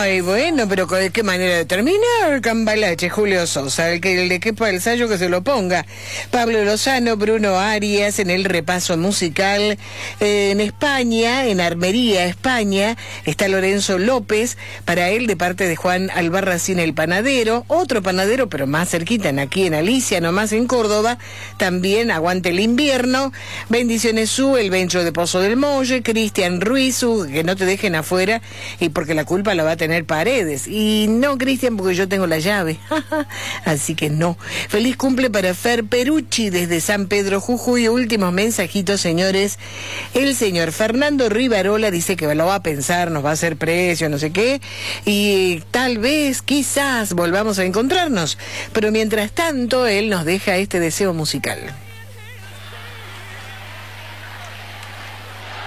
Ay, bueno, pero ¿de qué manera de terminar? Cambalache, Julio Sosa, el que le quepa el sayo que se lo ponga. Pablo Lozano, Bruno Arias en el repaso musical. En España, en Armería, España, está Lorenzo López, para él de parte de Juan Albarracín el panadero, otro panadero, pero más cerquita, aquí en Alicia, nomás en Córdoba, también aguante el invierno. Bendiciones el Bencho de Pozo del Molle, Cristian Ruiz, que no te dejen afuera, y porque la culpa la va a tener Paredes. Y no, Cristian, porque yo tengo la llave. Así que no. Feliz cumple para Fer Perucci desde San Pedro, Jujuy. Últimos mensajitos, señores. El señor Fernando Rivarola dice que lo va a pensar, nos va a hacer precio, no sé qué, y tal vez, quizás, volvamos a encontrarnos. Pero mientras tanto, él nos deja este deseo musical.